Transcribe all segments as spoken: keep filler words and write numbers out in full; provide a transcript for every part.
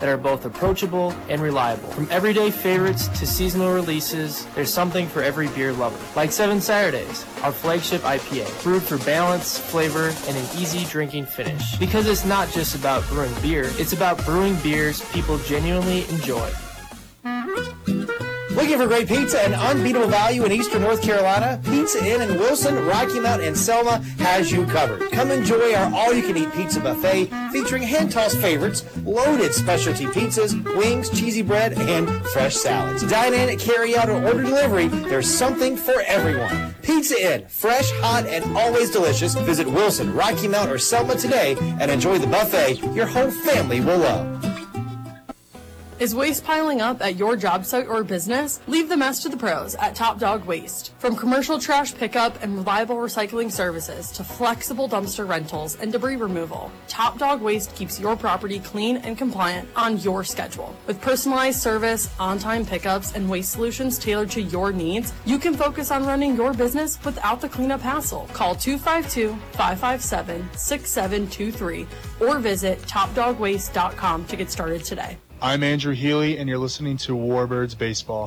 that are both approachable and reliable. From everyday favorites to seasonal releases, there's something for every beer lover. Like Seven Saturdays, our flagship I P A, brewed for balance, flavor, and an easy drinking finish. Because it's not just about brewing beer, it's about brewing beers people genuinely enjoy. Looking for great pizza and unbeatable value in Eastern North Carolina? Pizza Inn in Wilson, Rocky Mount, and Selma has you covered. Come enjoy our all-you-can-eat pizza buffet featuring hand-tossed favorites, loaded specialty pizzas, wings, cheesy bread, and fresh salads. Dine in, carry out, or order delivery. There's something for everyone. Pizza Inn, fresh, hot, and always delicious. Visit Wilson, Rocky Mount, or Selma today and enjoy the buffet your whole family will love. Is waste piling up at your job site or business? Leave the mess to the pros at Top Dog Waste. From commercial trash pickup and reliable recycling services to flexible dumpster rentals and debris removal, Top Dog Waste keeps your property clean and compliant on your schedule. With personalized service, on-time pickups, and waste solutions tailored to your needs, you can focus on running your business without the cleanup hassle. Call two five two, five five seven, six seven two three or visit top dog waste dot com to get started today. I'm Andrew Healy, and you're listening to Warbirds Baseball.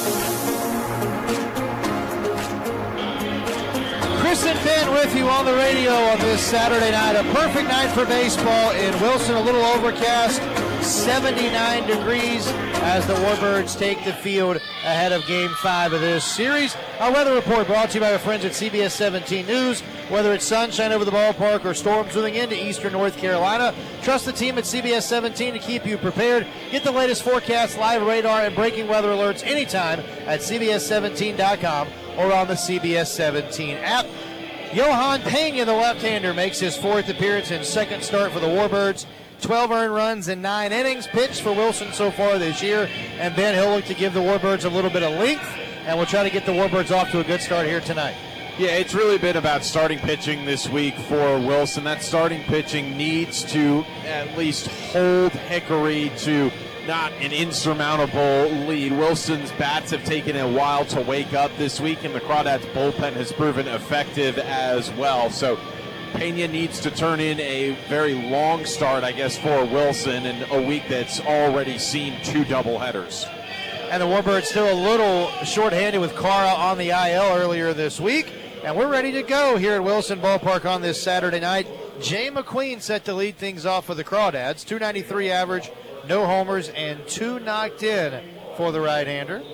Chris and Ben with you on the radio on this Saturday night. A perfect night for baseball in Wilson. A little overcast, seventy-nine degrees as the Warbirds take the field ahead of Game five of this series. Our weather report brought to you by our friends at C B S seventeen News. Whether it's sunshine over the ballpark or storms moving into eastern North Carolina, trust the team at C B S seventeen to keep you prepared. Get the latest forecasts, live radar, and breaking weather alerts anytime at C B S seventeen dot com or on the C B S seventeen app. Johan Pena, the left-hander, makes his fourth appearance and second start for the Warbirds. twelve earned runs in nine innings pitched for Wilson so far this year. And Ben, he'll look to give the Warbirds a little bit of length, and we'll try to get the Warbirds off to a good start here tonight. Yeah, it's really been about starting pitching this week for Wilson. That starting pitching needs to at least hold Hickory to not an insurmountable lead. Wilson's bats have taken a while to wake up this week, and the Crawdads bullpen has proven effective as well. So Pena needs to turn in a very long start, I guess, for Wilson in a week that's already seen two doubleheaders. And the Warbirds still a little shorthanded with Cara on the I L earlier this week. And we're ready to go here at Wilson Ballpark on this Saturday night. Jay McQueen set to lead things off for the Crawdads. two ninety-three average, no homers, and two knocked in for the right-hander.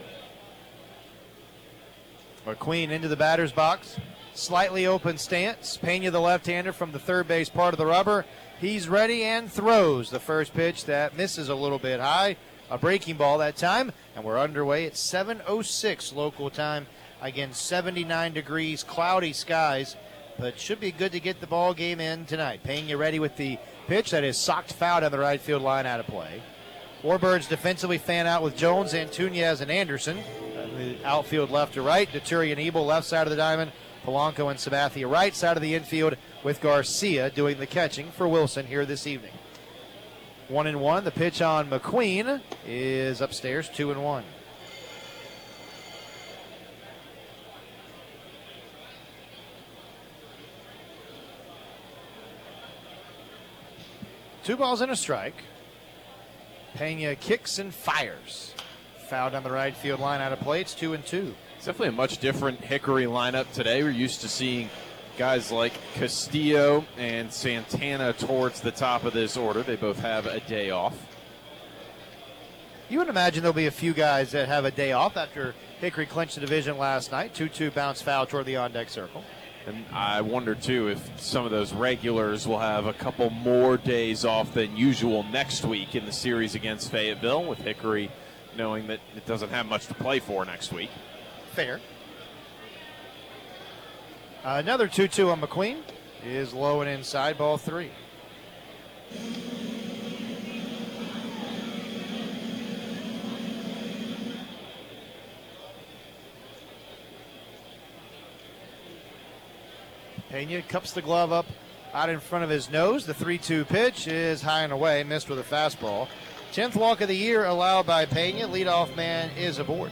McQueen into the batter's box. Slightly open stance. Pena, the left-hander, from the third base part of the rubber. He's ready and throws the first pitch that misses a little bit high. A breaking ball that time, and we're underway at seven oh six local time. Again, seventy-nine degrees, cloudy skies, but should be good to get the ball game in tonight. Pena ready with the pitch that is socked foul down the right field line, out of play. Warbirds defensively fan out with Jones, Antunez, and Anderson. The outfield left to right. Deturi and Ebel left side of the diamond. Polanco and Sabathia right side of the infield, with Garcia doing the catching for Wilson here this evening. One and one. The pitch on McQueen is upstairs, two and one. Two balls and a strike. Pena kicks and fires. Foul down the right field line, out of play. It's two and two. It's definitely a much different Hickory lineup today. We're used to seeing guys like Castillo and Santana towards the top of this order. They both have a day off. You would imagine there'll be a few guys that have a day off after Hickory clinched the division last night. two two bounce foul toward the on-deck circle. And I wonder, too, if some of those regulars will have a couple more days off than usual next week in the series against Fayetteville, with Hickory knowing that it doesn't have much to play for next week. Fair. Uh, another two two on McQueen is low and inside, ball three. Pena cups the glove up out in front of his nose. The three two pitch is high and away, missed with a fastball. tenth walk of the year allowed by Pena. Leadoff man is aboard.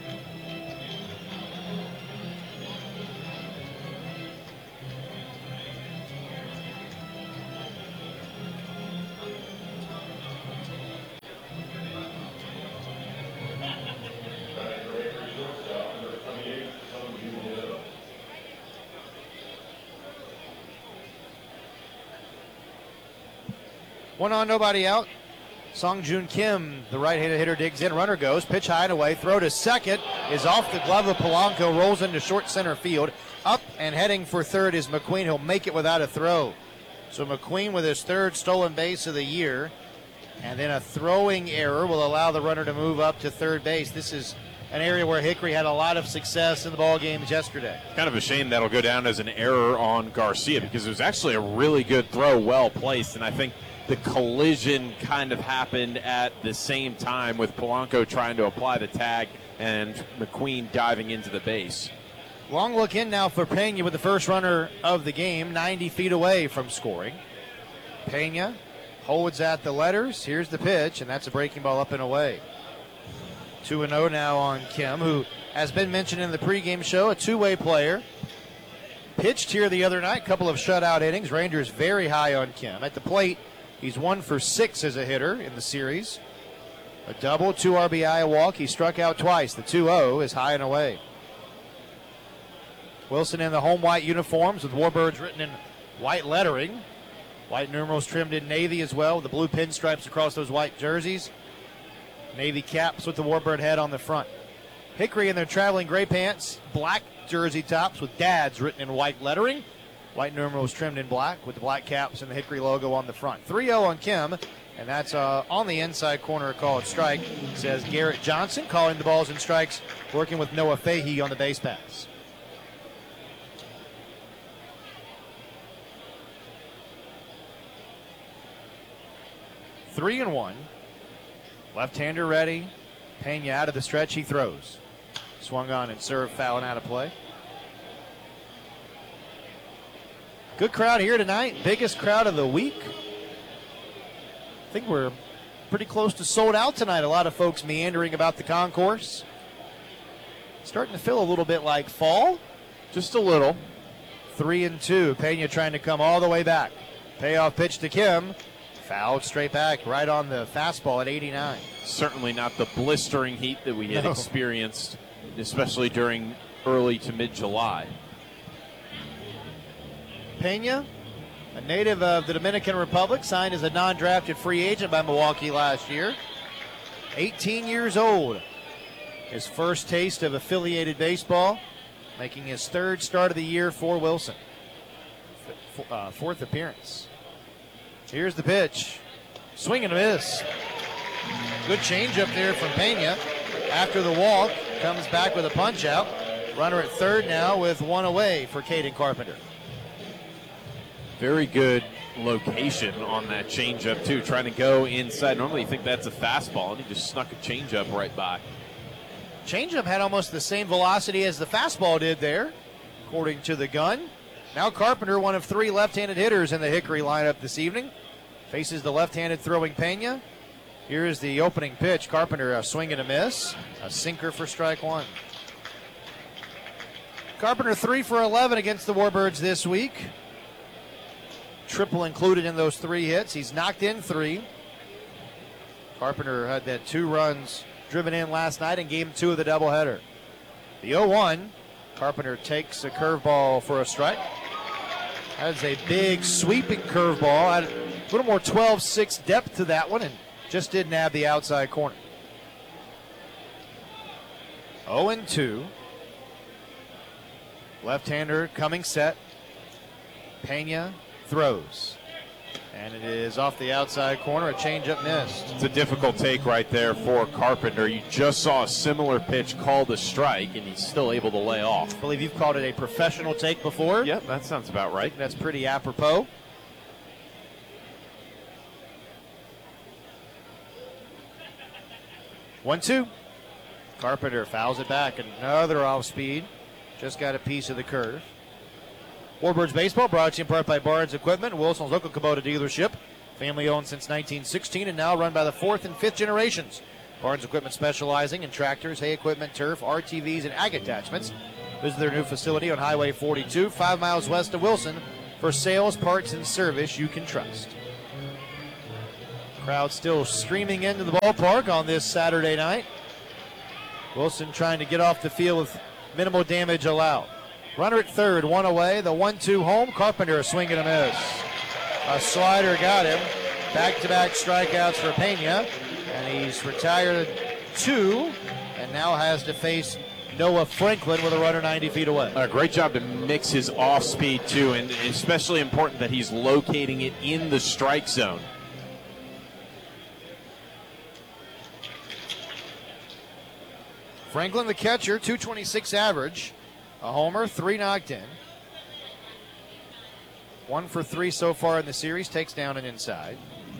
One on, nobody out. Song Joon Kim, the right-handed hitter, digs in. Runner goes. Pitch high and away. Throw to second is off the glove of Polanco. Rolls into short center field. Up and heading for third is McQueen. He'll make it without a throw. So McQueen with his third stolen base of the year. And then a throwing error will allow the runner to move up to third base. This is an area where Hickory had a lot of success in the ball games yesterday. Kind of a shame that'll go down as an error on Garcia because it was actually a really good throw, well placed, and I think the collision kind of happened at the same time with Polanco trying to apply the tag and McQueen diving into the base. Long look in now for Pena with the first runner of the game, ninety feet away from scoring. Pena holds at the letters. Here's the pitch, and that's a breaking ball up and away. two and oh now on Kim, who has been mentioned in the pregame show, a two-way player. Pitched here the other night, couple of shutout innings. Rangers very high on Kim. At the plate, he's one for six as a hitter in the series. A double, two R B I, a walk. He struck out twice. The two oh is high and away. Wilson in the home white uniforms with Warbirds written in white lettering. White numerals trimmed in navy as well, with the blue pinstripes across those white jerseys. Navy caps with the Warbird head on the front. Hickory in their traveling gray pants, black jersey tops with dads written in white lettering. White numerals trimmed in black with the black caps and the Hickory logo on the front. three oh on Kim, and that's uh, on the inside corner, a called strike, says Garrett Johnson, calling the balls and strikes, working with Noah Fahey on the base pass. Three and one. Left-hander ready. Pena out of the stretch, he throws. Swung on and served, fouling out of play. Good crowd here tonight. Biggest crowd of the week. I think we're pretty close to sold out tonight. A lot of folks meandering about the concourse. Starting to feel a little bit like fall. Just a little. Three and two. Pena trying to come all the way back. Payoff pitch to Kim. Fouled straight back, right on the fastball at eighty-nine. Certainly not the blistering heat that we had No. experienced, especially during early to mid-July. Pena, a native of the Dominican Republic, signed as a non-drafted free agent by Milwaukee last year. eighteen years old. His first taste of affiliated baseball, making his third start of the year for Wilson. F- uh, fourth appearance. Here's the pitch. Swing and a miss. Good change up there from Pena. After the walk, comes back with a punch out. Runner at third now with one away for Caden Carpenter. Very good location on that changeup, too. Trying to go inside. Normally you think that's a fastball, and he just snuck a changeup right by. Changeup had almost the same velocity as the fastball did there, according to the gun. Now Carpenter, one of three left-handed hitters in the Hickory lineup this evening, faces the left-handed throwing Pena. Here's the opening pitch. Carpenter, a swing and a miss. A sinker for strike one. Carpenter three for eleven against the Warbirds this week. Triple included in those three hits. He's knocked in three. Carpenter had that two runs driven in last night and game two of the doubleheader. The oh one. Carpenter takes a curveball for a strike. That's a big sweeping curveball. A little more twelve six depth to that one and just did nab the outside corner. oh and two. Left-hander coming set. Pena throws. And it is off the outside corner, a changeup missed. It's a difficult take right there for Carpenter. You just saw a similar pitch called a strike, and he's still able to lay off. I believe you've called it a professional take before. Yep, that sounds about right. That's pretty apropos. One, two. Carpenter fouls it back. Another off speed. Just got a piece of the curve. Warbirds Baseball brought to you in part by Barnes Equipment, Wilson's local Kubota dealership. Family owned since nineteen sixteen and now run by the fourth and fifth generations. Barnes Equipment specializing in tractors, hay equipment, turf, R T Vs, and ag attachments. Visit their new facility on Highway forty-two, five miles west of Wilson, for sales, parts, and service you can trust. Crowd still streaming into the ballpark on this Saturday night. Wilson trying to get off the field with minimal damage allowed. Runner at third, one away. The one two home. Carpenter a swing and a miss. A slider got him. Back-to-back strikeouts for Pena, and he's retired two, and now has to face Noah Franklin with a runner ninety feet away. A great job to mix his off-speed, too, and especially important that he's locating it in the strike zone. Franklin, the catcher, two twenty-six average, a homer, three knocked in. One for three so far in the series, takes down and inside.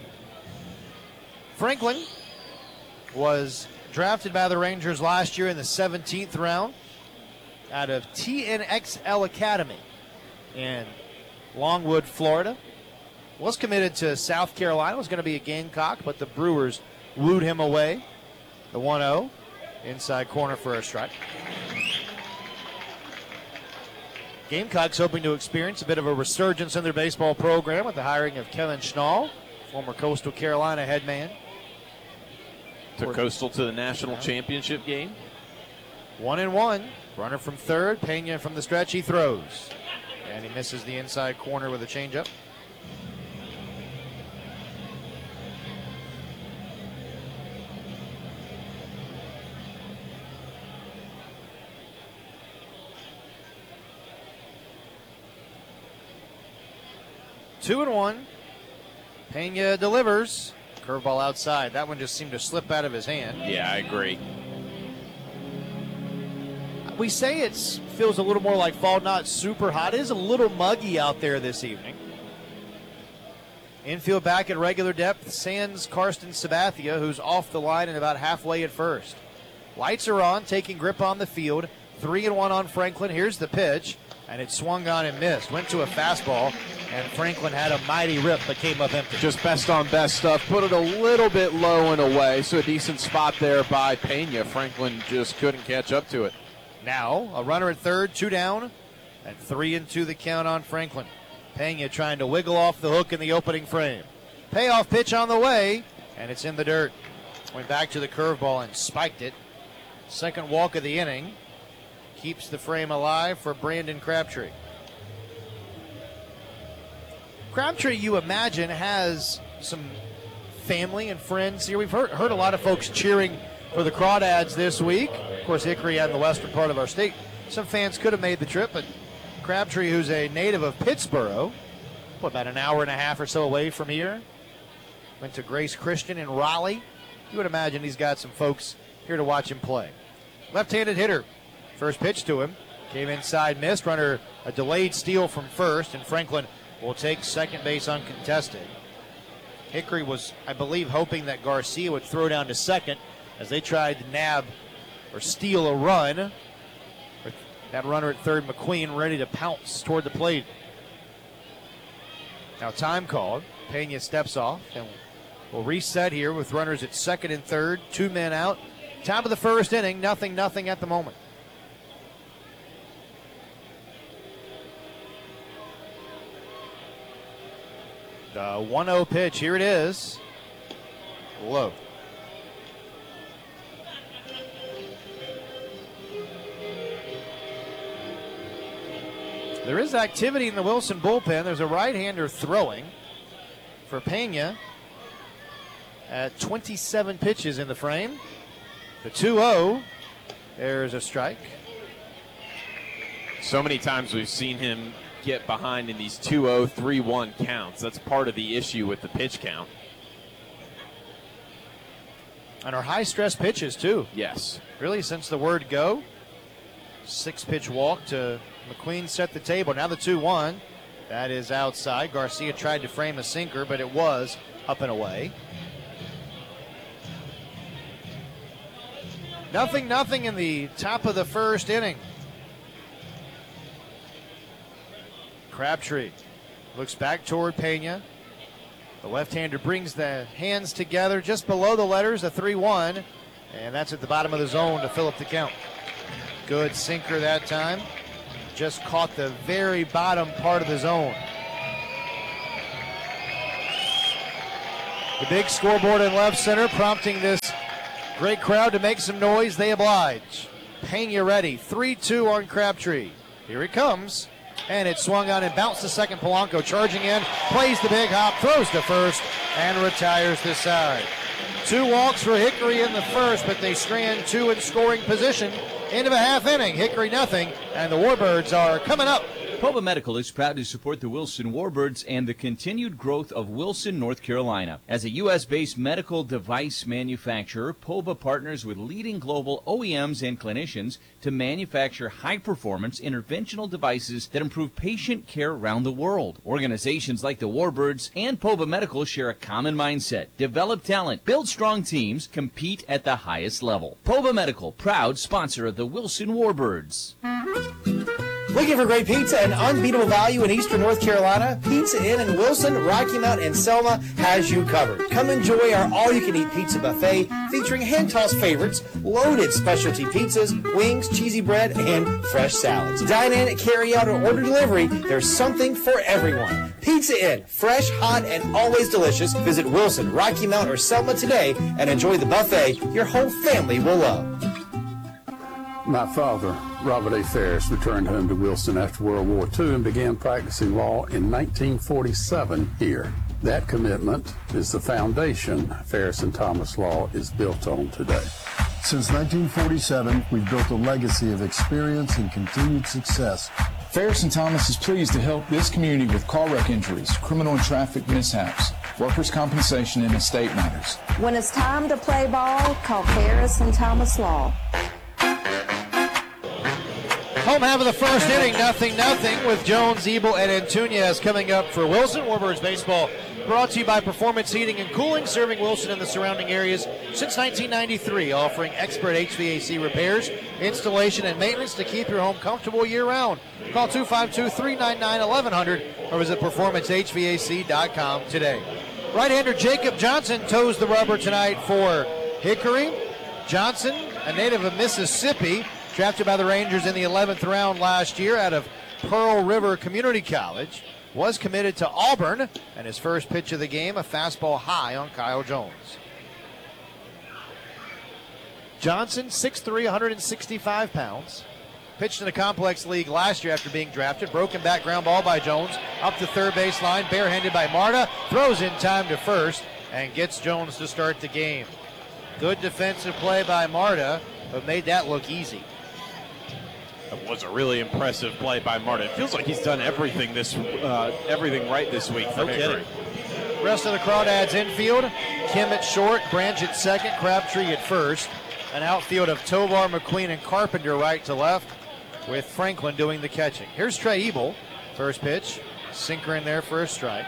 Franklin was drafted by the Rangers last year in the seventeenth round out of T N X L Academy in Longwood, Florida. Was committed to South Carolina, was going to be a Gamecock, but the Brewers wooed him away. The one oh, inside corner for a strike. Gamecocks hoping to experience a bit of a resurgence in their baseball program with the hiring of Kevin Schnall, former Coastal Carolina head man. Took Coastal to the national championship game. One and one. Runner from third. Pena from the stretch. He throws. And he misses the inside corner with a changeup. Two and one. Pena delivers. Curveball outside. That one just seemed to slip out of his hand. Yeah, I agree. We say it feels a little more like fall, not super hot. It is a little muggy out there this evening. Infield back at regular depth. Sans Karsten Sabathia, who's off the line and about halfway at first. Lights are on, taking grip on the field. Three and one on Franklin. Here's the pitch. And it swung on and missed. Went to a fastball, and Franklin had a mighty rip but came up empty. Just best on best stuff. Put it a little bit low and away, so a decent spot there by Pena. Franklin just couldn't catch up to it. Now, a runner at third, two down, and three and two the count on Franklin. Pena trying to wiggle off the hook in the opening frame. Payoff pitch on the way, and it's in the dirt. Went back to the curveball and spiked it. Second walk of the inning. Keeps the frame alive for Brandon Crabtree. Crabtree, you imagine, has some family and friends here. We've heard, heard a lot of folks cheering for the Crawdads this week. Of course, Hickory out in the western part of our state. Some fans could have made the trip, but Crabtree, who's a native of Pittsboro, what, about an hour and a half or so away from here, went to Grace Christian in Raleigh. You would imagine he's got some folks here to watch him play. Left-handed hitter. First pitch to him. Came inside, missed. Runner, a delayed steal from first, and Franklin will take second base uncontested. Hickory was, I believe, hoping that Garcia would throw down to second as they tried to nab or steal a run. With that runner at third, McQueen, ready to pounce toward the plate. Now time called. Pena steps off, and we'll reset here with runners at second and third. Two men out. Top of the first inning, nothing, nothing at the moment. The one oh pitch, here it is. Low. There is activity in the Wilson bullpen. There's a right-hander throwing for Pena at twenty-seven pitches in the frame. The two oh, there's a strike. So many times we've seen him get behind in these two oh, three one counts. That's part of the issue with the pitch count. And our high-stress pitches, too. Yes. Really, since the word go. Six-pitch walk to McQueen set the table. Now the two one. That is outside. Garcia tried to frame a sinker, but it was up and away. Nothing, nothing in the top of the first inning. Crabtree looks back toward Pena. The left-hander brings the hands together just below the letters, a three one, and that's at the bottom of the zone to fill up the count. Good sinker that time. Just caught the very bottom part of the zone. The big scoreboard in left center prompting this great crowd to make some noise. They oblige. Pena ready. three two on Crabtree. Here it comes. And it swung on and bounced to second. Polanco charging in, plays the big hop, throws to first. and retires the side. Two walks for Hickory in the first, but they strand two in scoring position. End of a half inning, Hickory nothing, and the Warbirds are coming up. Pova Medical is proud to support the Wilson Warbirds and the continued growth of Wilson, North Carolina. As a U S-based medical device manufacturer, Pova partners with leading global O E Ms and clinicians to manufacture high-performance interventional devices that improve patient care around the world. Organizations like the Warbirds and Pova Medical share a common mindset: develop talent, build strong teams, compete at the highest level. Pova Medical, proud sponsor of the Wilson Warbirds. Looking for great pizza and unbeatable value in Eastern North Carolina? Pizza Inn in Wilson, Rocky Mount, and Selma has you covered. Come enjoy our all-you-can-eat pizza buffet featuring hand-tossed favorites, loaded specialty pizzas, wings, cheesy bread, and fresh salads. Dine in, carry out, or order delivery. There's something for everyone. Pizza Inn, fresh, hot, and always delicious. Visit Wilson, Rocky Mount, or Selma today and enjoy the buffet your whole family will love. My father, Robert A. Ferris, returned home to Wilson after World War Two and began practicing law in nineteen forty-seven here. That commitment is the foundation Ferris and Thomas Law is built on today. Since nineteen forty-seven, we've built a legacy of experience and continued success. Ferris and Thomas is pleased to help this community with car wreck injuries, criminal and traffic mishaps, workers' compensation, and estate matters. When it's time to play ball, call Ferris and Thomas Law. Home half of the first inning, nothing, nothing, with Jones, Ebel, and Antunez coming up for Wilson. Warbirds baseball brought to you by Performance Heating and Cooling, serving Wilson and the surrounding areas since nineteen ninety-three, offering expert H V A C repairs, installation, and maintenance to keep your home comfortable year-round. Call two five two, three nine nine, eleven hundred or visit performance h v a c dot com today. Right-hander Jacob Johnson toes the rubber tonight for Hickory. Johnson, a native of Mississippi, drafted by the Rangers in the eleventh round last year out of Pearl River Community College, was committed to Auburn, and his first pitch of the game, a fastball high on Kyle Jones. Johnson, six three, one hundred sixty-five pounds. Pitched in the complex league last year after being drafted. Broken back ground ball by Jones. Up the third base line, barehanded by Marta. Throws in time to first and gets Jones to start the game. Good defensive play by Marta, but made that look easy. That was a really impressive play by Marta. It feels like he's done everything this, uh, everything right this week for No Hickory. kidding. Rest of the Crawdads infield: Kim at short, Branch at second, Crabtree at first. An outfield of Tovar, McQueen, and Carpenter right to left, with Franklin doing the catching. Here's Trey Ebel. First pitch, sinker in there for a strike.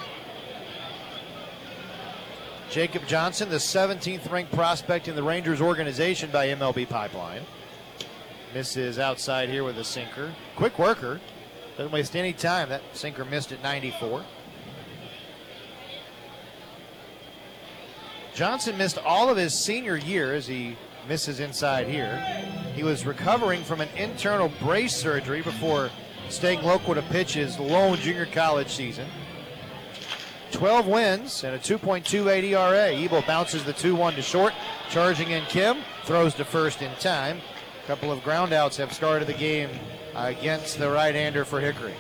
Jacob Johnson, the seventeenth ranked prospect in the Rangers organization by M L B Pipeline. Misses outside here with a sinker. Quick worker. Doesn't waste any time. That sinker missed at ninety-four. Johnson missed all of his senior year as he misses inside here. He was recovering from an internal brace surgery before staying local to pitch his lone junior college season. twelve wins and a two point two eight E R A. Ebel bounces the two one to short. Charging in Kim. Throws to first in time. A couple of groundouts have started the game against the right-hander for Hickory.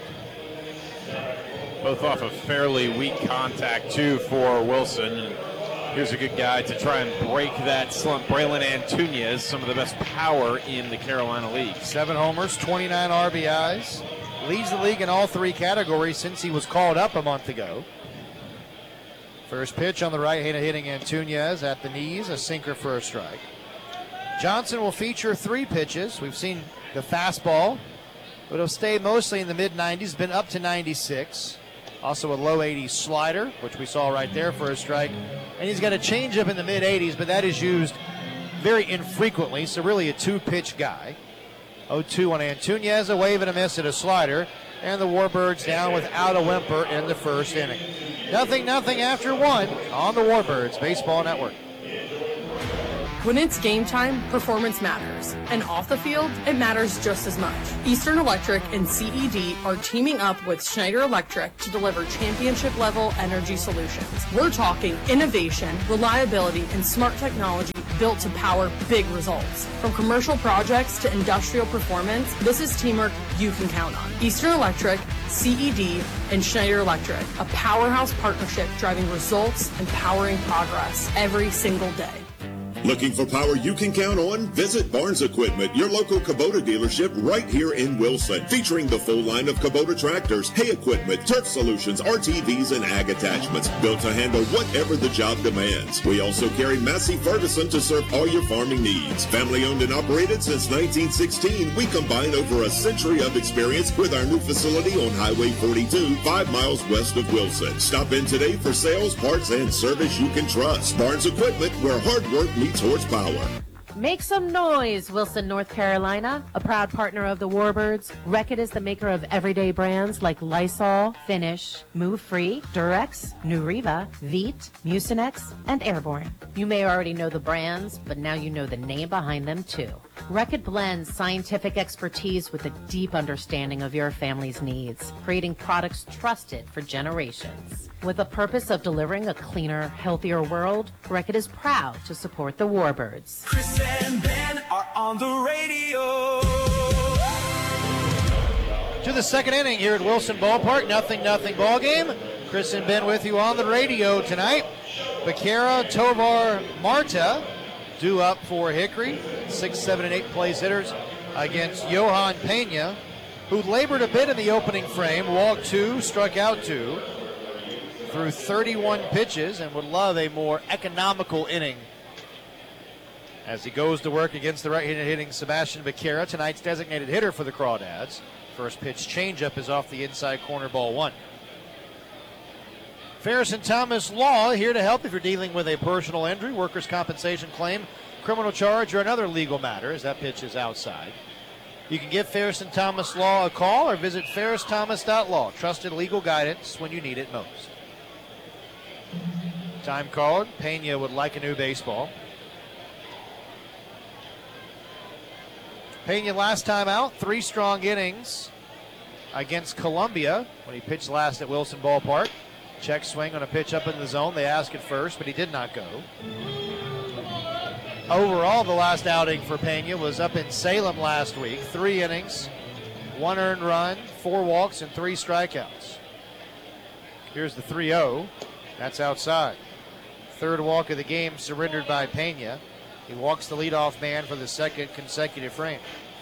Both off of fairly weak contact, too, for Wilson. Here's a good guy to try and break that slump. Braylon Antunez, some of the best power in the Carolina League. Seven homers, twenty-nine R B Is. Leads the league in all three categories since he was called up a month ago. First pitch on the right-hander hitting Antunez at the knees, a sinker for a strike. Johnson will feature three pitches. We've seen the fastball, but it'll stay mostly in the mid nineties, been up to ninety-six. Also a low eighties slider, which we saw right there for a strike. And he's got a changeup in the mid eighties, but that is used very infrequently, so really a two-pitch guy. oh two on Antunez, a wave and a miss at a slider, and the Warbirds down without a whimper in the first inning. Nothing, nothing after one on the Warbirds Baseball Network. When it's game time, performance matters. And off the field, it matters just as much. Eastern Electric and C E D are teaming up with Schneider Electric to deliver championship-level energy solutions. We're talking innovation, reliability, and smart technology built to power big results. From commercial projects to industrial performance, this is teamwork you can count on. Eastern Electric, C E D, and Schneider Electric, a powerhouse partnership driving results and powering progress every single day. Looking for power you can count on? Visit Barnes Equipment, your local Kubota dealership right here in Wilson, featuring the full line of Kubota tractors, hay equipment, turf solutions, R T Vs, and ag attachments, built to handle whatever the job demands. We also carry Massey Ferguson to serve all your farming needs. Family owned and operated since nineteen sixteen, we combine over a century of experience with our new facility on Highway forty-two, five miles west of Wilson. Stop in today for sales, parts, and service you can trust. Barnes Equipment, where hard work meets horsepower. Make some noise, Wilson, North Carolina. A proud partner of the Warbirds, Reckitt is the maker of everyday brands like Lysol, Finish, Move Free, Durex, Nuriva, Veet, Mucinex, and Airborne. You may already know the brands, but now you know the name behind them too. Reckitt blends scientific expertise with a deep understanding of your family's needs, creating products trusted for generations. With the purpose of delivering a cleaner, healthier world, Reckitt is proud to support the Warbirds. Chris and Ben are on the radio. To the second inning here at Wilson Ballpark. Nothing, nothing ball game. Chris and Ben with you on the radio tonight. Becerra, Tovar, Marta due up for Hickory. Six, seven, and eight place hitters against Johan Pena, who labored a bit in the opening frame. Walked two, struck out two. Through thirty-one pitches and would love a more economical inning as he goes to work against the right-handed hitting Sebastian Becerra, tonight's designated hitter for the Crawdads. First pitch changeup is off the inside corner, ball one. Ferris and Thomas Law here to help if you're dealing with a personal injury, workers' compensation claim, criminal charge, or another legal matter, as that pitch is outside. You can give Ferris and Thomas Law a call or visit ferris thomas dot law. Trusted legal guidance when you need it most. Time called. Pena would like a new baseball. Pena last time out, three strong innings against Columbia when he pitched last at Wilson Ballpark. Check swing on a pitch up in the zone. They asked it first, but he did not go. Overall, the last outing for Pena was up in Salem last week. Three innings, one earned run, four walks, and three strikeouts. Here's the three oh. That's outside. Third walk of the game surrendered by Pena. He walks the leadoff man for the second consecutive frame.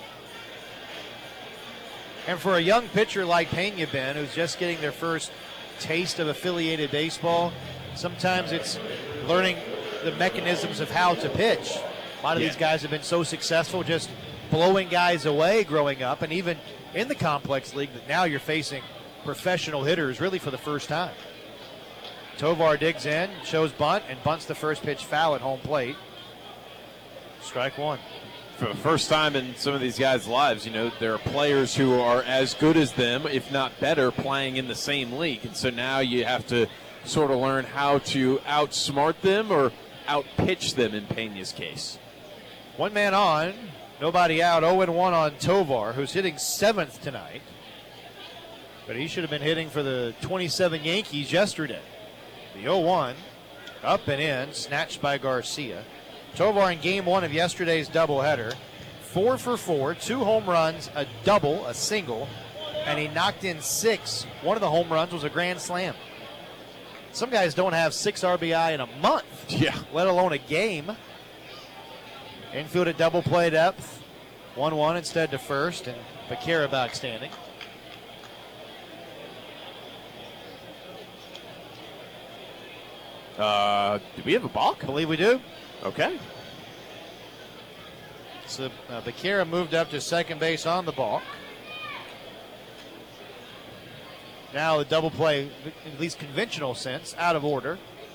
And for a young pitcher like Pena, Ben, who's just getting their first taste of affiliated baseball, sometimes it's learning the mechanisms of how to pitch. A lot of yeah. these guys have been so successful just blowing guys away growing up, and even in the complex league, that now you're facing professional hitters really for the first time. Tovar digs in, shows bunt, and bunts the first pitch foul at home plate. Strike one. For the first time in some of these guys' lives, you know, there are players who are as good as them, if not better, playing in the same league. And so now you have to sort of learn how to outsmart them or outpitch them in Pena's case. One man on, nobody out, oh and one on Tovar, who's hitting seventh tonight. But he should have been hitting for the twenty-seven Yankees yesterday. The oh one, up and in, snatched by Garcia. Tovar in game one of yesterday's doubleheader, four for four, two home runs, a double, a single, and he knocked in six. One of the home runs was a grand slam. Some guys don't have six R B I in a month, yeah, let alone a game. Infield at double play depth, one one instead to first, and Becerra back standing. Uh, do we have a balk? I believe we do. Okay. So uh, Becerra moved up to second base on the balk. Now the double play, at least conventional sense, out of order.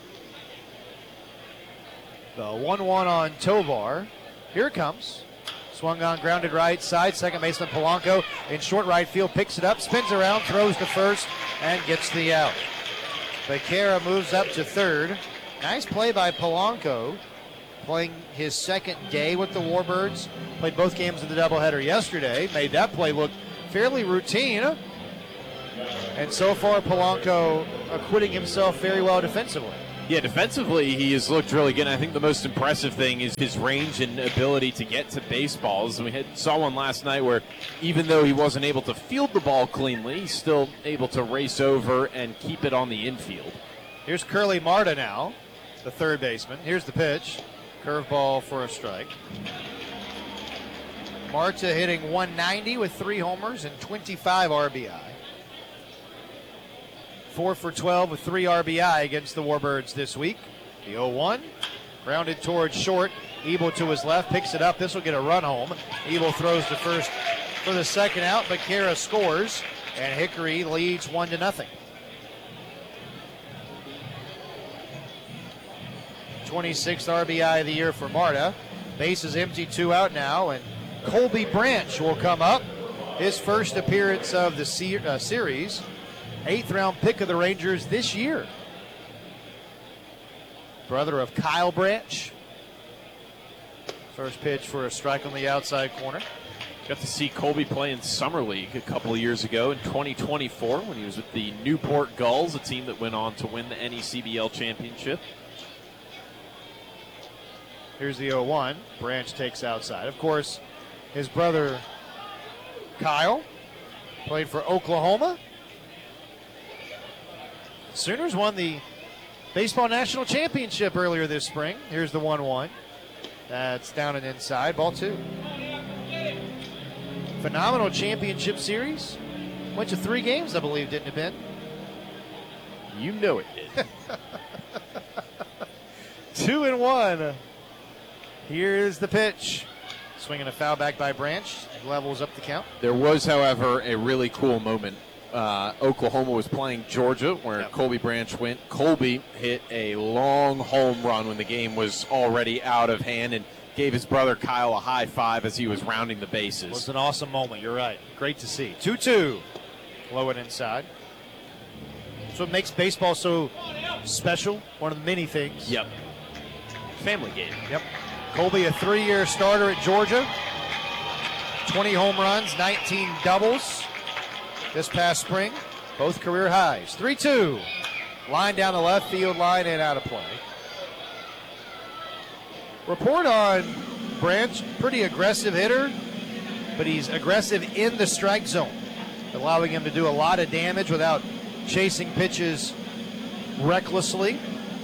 The one one on Tovar. Here it comes. Swung on, grounded right side. Second baseman Polanco in short right field, picks it up, spins around, throws to first, and gets the out. Becerra moves up to third. Nice play by Polanco, playing his second day with the Warbirds. Played both games of the doubleheader yesterday. Made that play look fairly routine. And so far, Polanco acquitting himself very well defensively. Yeah, defensively, he has looked really good. I think the most impressive thing is his range and ability to get to baseballs. We had, saw one last night where even though he wasn't able to field the ball cleanly, he's still able to race over and keep it on the infield. Here's Curly Marta now, the third baseman. Here's the pitch. Curveball for a strike. Marta hitting one ninety with three homers and twenty-five R B I. four for twelve with three R B I against the Warbirds this week. The oh one, grounded towards short. Ebel to his left, picks it up. This will get a run home. Ebel throws to first for the second out, but Kara scores, and Hickory leads one to nothing. twenty-sixth R B I of the year for Marta. Base is empty, two out now, and Colby Branch will come up. His first appearance of the se- uh, series. Eighth round pick of the Rangers this year. Brother of Kyle Branch. First pitch for a strike on the outside corner. Got to see Colby play in Summer League a couple of years ago in twenty twenty-four when he was with the Newport Gulls, a team that went on to win the N E C B L championship. Here's the oh one. Branch takes outside. Of course, his brother Kyle played for Oklahoma. Sooners won the Baseball National Championship earlier this spring. Here's the one one. That's down and inside. Ball two. Phenomenal championship series. Went to three games, I believe, didn't it, Ben? You know it did. Two and one. Here's the pitch. Swinging a foul back by Branch. Levels up the count. There was, however, a really cool moment. Uh, Oklahoma was playing Georgia, where yep. Colby Branch went. Colby hit a long home run when the game was already out of hand and gave his brother Kyle a high five as he was rounding the bases. It was an awesome moment. You're right. Great to see. two two. Low and inside. That's what makes baseball so special. One of the many things. Yep. Family game. Yep. Colby, a three-year starter at Georgia. twenty home runs, nineteen doubles. This past spring, both career highs. three two. Line down the left field line and out of play. Report on Branch, pretty aggressive hitter, but he's aggressive in the strike zone, allowing him to do a lot of damage without chasing pitches recklessly.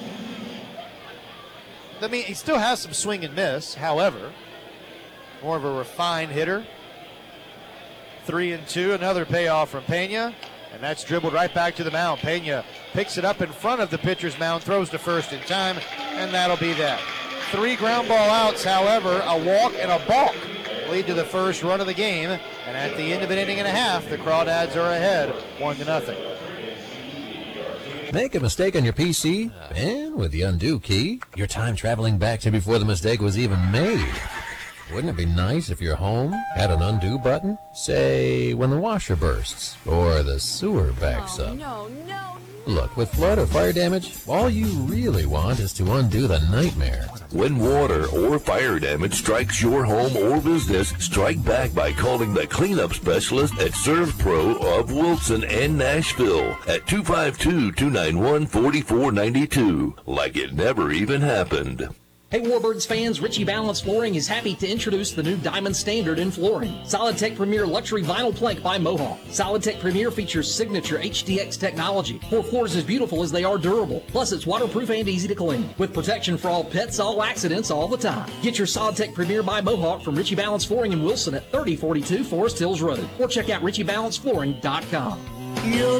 I mean, he still has some swing and miss, however, more of a refined hitter. Three and two, another payoff from Pena, and that's dribbled right back to the mound. Pena picks it up in front of the pitcher's mound, throws to first in time, and that'll be that. Three ground ball outs, however, a walk and a balk lead to the first run of the game, and at the end of an inning and a half, the Crawdads are ahead, one to nothing. Make a mistake on your P C, and with the undo key, your time traveling back to before the mistake was even made. Wouldn't it be nice if your home had an undo button? Say, when the washer bursts, or the sewer backs oh, up. No, no, Look, with flood or fire damage, all you really want is to undo the nightmare. When water or fire damage strikes your home or business, strike back by calling the cleanup specialist at ServPro of Wilson and Nashville at two five two, two nine one, four four nine two. Like it never even happened. Hey Warbirds fans, Ritchie Balance Flooring is happy to introduce the new Diamond Standard in flooring. SolidTech Premier Luxury Vinyl Plank by Mohawk. SolidTech Premier features signature H D X technology. For floors as beautiful as they are durable. Plus it's waterproof and easy to clean. With protection for all pets, all accidents, all the time. Get your SolidTech Premier by Mohawk from Ritchie Balance Flooring in Wilson at thirty forty-two Forest Hills Road. Or check out ritchie balance flooring dot com. Your